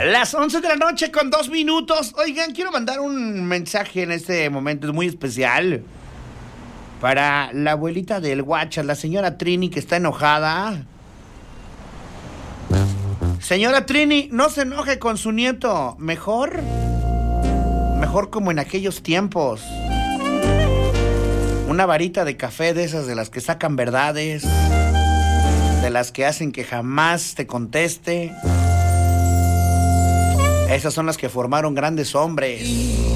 Las 11 de la noche con 2 minutos. Oigan, quiero mandar un mensaje en este momento, es muy especial. Para la abuelita del Guachas, la señora Trini, que está enojada. Señora Trini, no se enoje con su nieto. Mejor como en aquellos tiempos. Una varita de café de esas de las que sacan verdades, de las que hacen que jamás te conteste. Esas son las que formaron grandes hombres.